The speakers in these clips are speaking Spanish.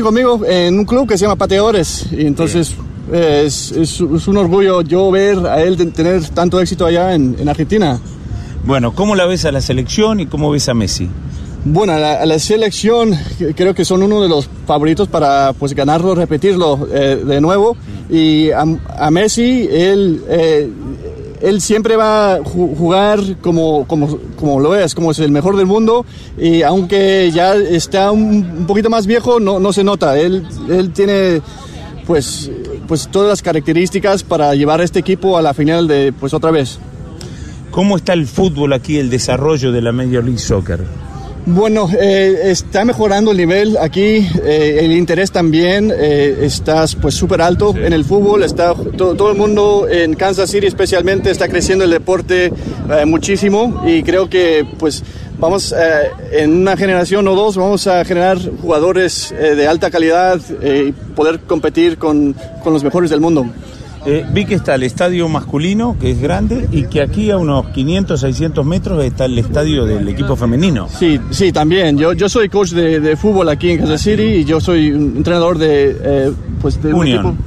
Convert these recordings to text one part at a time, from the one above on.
conmigo en un club que se llama Pateadores, y entonces es un orgullo yo ver a él tener tanto éxito allá en Argentina. Bueno, ¿cómo la ves a la selección y cómo ves a Messi? Bueno, a la selección creo que son uno de los favoritos para pues ganarlo, repetirlo de nuevo. Y a Messi, él siempre va a jugar como lo es, como es el mejor del mundo. Y aunque ya está un poquito más viejo, no se nota. Él tiene pues todas las características para llevar a este equipo a la final de pues otra vez. ¿Cómo está el fútbol aquí, el desarrollo de la Major League Soccer? Bueno, está mejorando el nivel aquí, el interés también está pues súper alto en el fútbol, está todo el mundo en Kansas City especialmente está creciendo el deporte muchísimo, y creo que pues vamos en una generación o dos vamos a generar jugadores de alta calidad y poder competir con los mejores del mundo. Vi que está el estadio masculino, que es grande, y que aquí a unos 500, 600 metros está el estadio del equipo femenino. Sí, también. Yo soy coach de fútbol aquí en Kansas City, y yo soy un entrenador de Union.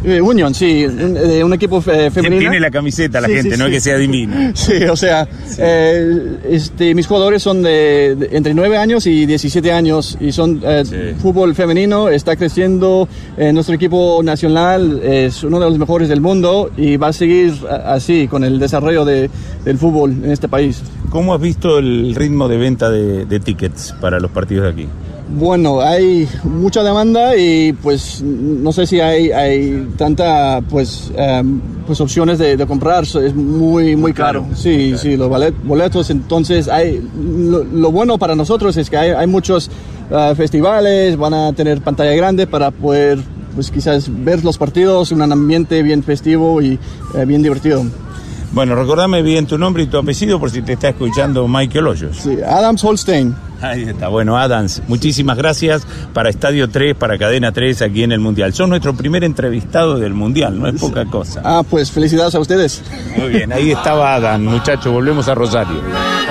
De un equipo femenino. Tiene la camiseta la gente, no es que sea divino. Sí, o sea, mis jugadores son de entre 9 años y 17 años, y son fútbol femenino, está creciendo. Nuestro equipo nacional es uno de los mejores del mundo, y va a seguir así con el desarrollo del fútbol en este país. ¿Cómo has visto el ritmo de venta de tickets para los partidos de aquí? Bueno, hay mucha demanda, y pues no sé si hay tanta pues opciones de comprar, es muy caro. Sí, los boletos. Entonces lo bueno para nosotros es que hay muchos festivales, van a tener pantalla grande para poder pues quizás ver los partidos en un ambiente bien festivo y bien divertido. Bueno, recordame bien tu nombre y tu apellido por si te está escuchando Michael Hoyos. Sí, Adams Holstein. Ahí está, bueno, Adams, muchísimas gracias para Estadio 3, para Cadena 3 aquí en el Mundial. Sos nuestro primer entrevistado del Mundial, no es poca cosa. Pues felicidades a ustedes. Muy bien, ahí estaba Adams, muchachos, volvemos a Rosario.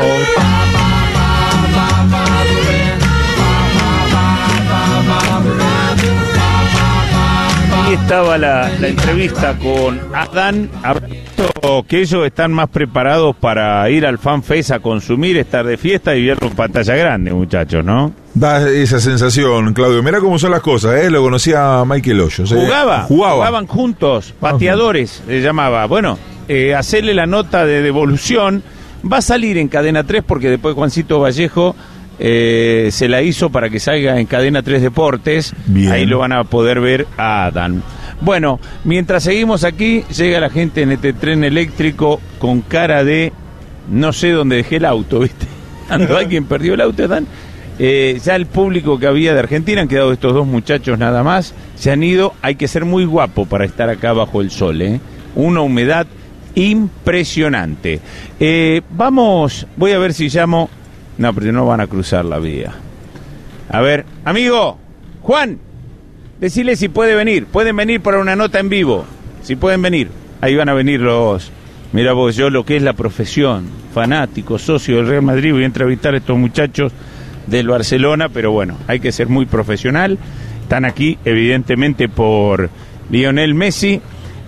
Ahí estaba la entrevista con Adán. Que ellos están más preparados para ir al Fan Fest a consumir, estar de fiesta y verlo en pantalla grande, muchachos, ¿no? Da esa sensación, Claudio. Mirá cómo son las cosas, Lo conocía Michael Hoyos. Jugaban juntos, Pateadores se llamaba. Bueno, hacerle la nota de devolución. Va a salir en Cadena 3 porque después Juancito Vallejo se la hizo para que salga en Cadena 3 Deportes. Bien. Ahí lo van a poder ver a Adán. Bueno, mientras seguimos aquí, llega la gente en este tren eléctrico con cara de no sé dónde dejé el auto, ¿viste? Alguien perdió el auto, Adán. Ya el público que había de Argentina, han quedado estos dos muchachos nada más, se han ido. Hay que ser muy guapo para estar acá bajo el sol, Una humedad impresionante. Voy a ver si llamo. No, pero no van a cruzar la vía. A ver, amigo, Juan, decile si puede venir. Pueden venir para una nota en vivo. Si pueden venir. Ahí van a venir los... Mira vos, yo lo que es la profesión, fanático, socio del Real Madrid, voy a entrevistar a estos muchachos del Barcelona, pero bueno, hay que ser muy profesional. Están aquí, evidentemente, por Lionel Messi.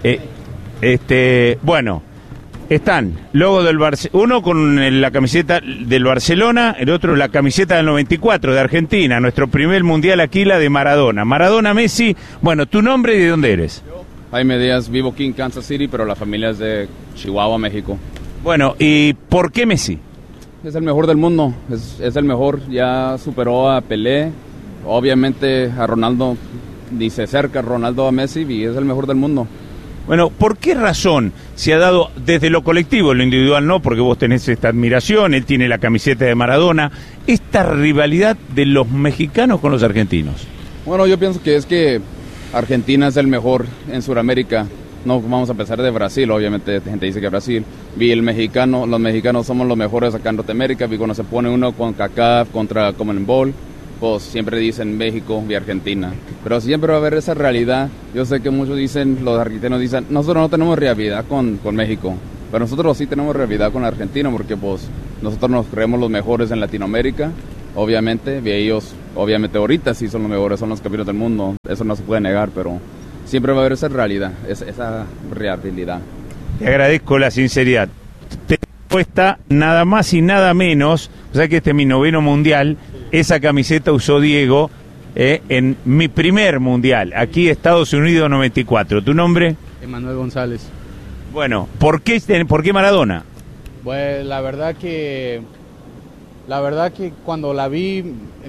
Bueno... Están, logo del uno con la camiseta del Barcelona, el otro la camiseta del 94 de Argentina, nuestro primer mundial aquí, la de Maradona. Maradona, Messi, bueno, ¿tu nombre y de dónde eres? Jaime Díaz, vivo aquí en Kansas City, pero la familia es de Chihuahua, México. Bueno, ¿y por qué Messi? Es el mejor del mundo, es el mejor, ya superó a Pelé, obviamente a Ronaldo, ni se acerca Ronaldo a Messi, y es el mejor del mundo. Bueno, ¿por qué razón se ha dado desde lo colectivo, lo individual no? Porque vos tenés esta admiración, él tiene la camiseta de Maradona, esta rivalidad de los mexicanos con los argentinos. Bueno, yo pienso que es que Argentina es el mejor en Sudamérica. No vamos a empezar de Brasil, obviamente gente dice que Brasil. Los mexicanos somos los mejores acá en Norteamérica, y cuando se pone uno con CACAF contra Conmebol, pues siempre dicen México y Argentina, pero siempre va a haber esa realidad. Yo sé que muchos dicen, los argentinos dicen, nosotros no tenemos rivalidad con México, pero nosotros sí tenemos rivalidad con Argentina, porque pues nosotros nos creemos los mejores en Latinoamérica, obviamente, y ellos obviamente ahorita sí son los mejores, son los campeones del mundo, eso no se puede negar, pero siempre va a haber esa realidad, esa realidad. Te agradezco la sinceridad. Te cuesta nada más y nada menos, o sea que este es mi 9º mundial, esa camiseta usó Diego en mi primer mundial, aquí Estados Unidos 94. ¿Tu nombre? Emanuel González. Bueno, ¿por qué Maradona? Pues la verdad que cuando la vi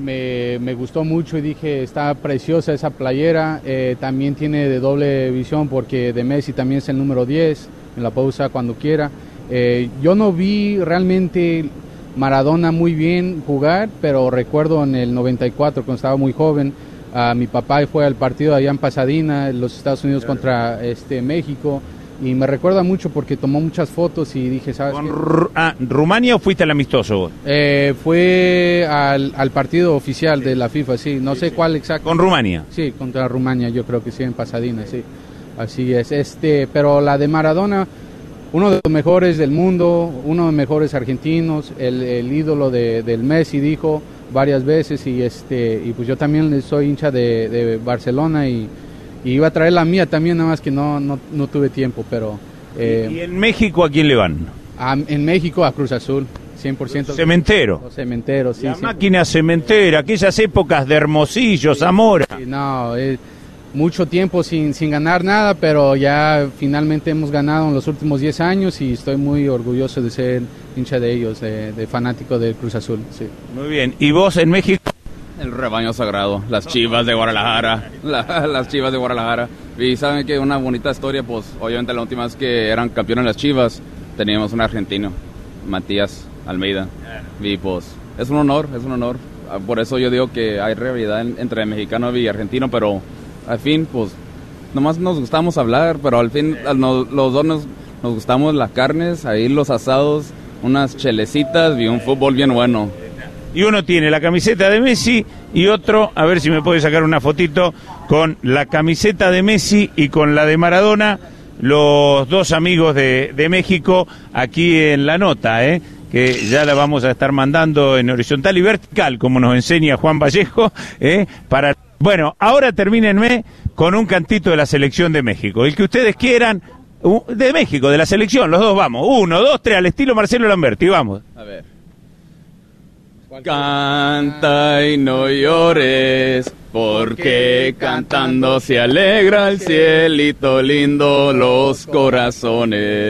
me gustó mucho y dije, está preciosa esa playera, también tiene de doble visión porque de Messi también es el número 10, me la puedo usar cuando quiera. Yo no vi realmente Maradona muy bien jugar, pero recuerdo en el 94, cuando estaba muy joven, mi papá fue al partido allá en Pasadena, en los Estados Unidos contra México, y me recuerda mucho porque tomó muchas fotos y dije, ¿sabes qué? ¿Rumania o fuiste al amistoso vos? Fue al partido oficial de la FIFA, sí, no sé cuál exacto. ¿Con Rumania? Sí, contra Rumania, yo creo que sí, en Pasadena, sí, así es. Pero la de Maradona, uno de los mejores del mundo, uno de los mejores argentinos, el ídolo del Messi, dijo varias veces, y pues yo también soy hincha de Barcelona y iba a traer la mía también, nada más que no tuve tiempo, pero... ¿Y en México a quién le van? En México a Cruz Azul, 100%. Cementero. Los cementeros, sí. La máquina cementera, aquellas épocas de Hermosillo, Zamora. Sí, no, mucho tiempo sin ganar nada, pero ya finalmente hemos ganado en los últimos 10 años y estoy muy orgulloso de ser hincha de ellos, de fanático del Cruz Azul. Sí. Muy bien, ¿y vos en México? El rebaño sagrado, las Chivas de Guadalajara, las Chivas de Guadalajara. Y saben que una bonita historia, pues obviamente la última vez que eran campeones las Chivas, teníamos un argentino, Matías Almeida. Y pues es un honor. Por eso yo digo que hay rivalidad entre mexicano y argentino, pero al fin, pues, nomás nos gustamos hablar, pero al fin los dos nos gustamos las carnes, ahí los asados, unas chelecitas y un fútbol bien bueno. Y uno tiene la camiseta de Messi y otro, a ver si me puede sacar una fotito, con la camiseta de Messi y con la de Maradona, los dos amigos de México, aquí en la nota, que ya la vamos a estar mandando en horizontal y vertical, como nos enseña Juan Vallejo, para... Bueno, ahora termínenme con un cantito de la selección de México. El que ustedes quieran, de México, de la selección, los dos vamos. 1, 2, 3, al estilo Marcelo Lamberti, vamos. A ver. Canta y no llores, porque cantando se alegra el cielito lindo, los corazones.